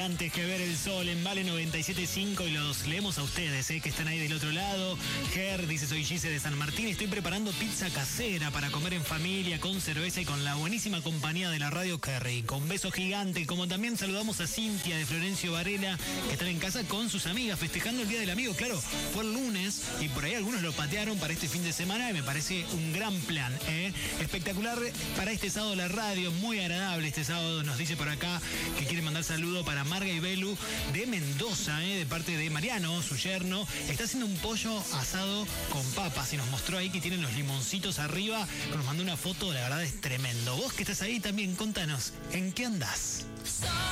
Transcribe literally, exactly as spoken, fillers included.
Antes que ver el sol en Vale noventa y siete punto cinco y los leemos a ustedes, eh, que están ahí del otro lado. Ger dice: soy Gise de San Martín, estoy preparando pizza casera para comer en familia, con cerveza y con la buenísima compañía de la radio. Qué rico. Un beso gigante. Como también saludamos a Cintia de Florencio Varela, que están en casa con sus amigas festejando el Día del Amigo. Claro, fue el lunes y por ahí algunos lo patearon para este fin de semana y me parece un gran plan, ¿eh? Espectacular para este sábado la radio, muy agradable este sábado. Nos dice por acá que quiere mandar saludo para Marga y Belu de Mendoza, ¿eh? De parte de Mariano, su yerno. Está haciendo un pollo asado con papas y nos mostró ahí que tienen los limoncitos arriba. Nos mandó una foto, la verdad es tremendo. Vos que estás ahí también, contanos, ¿en qué andás?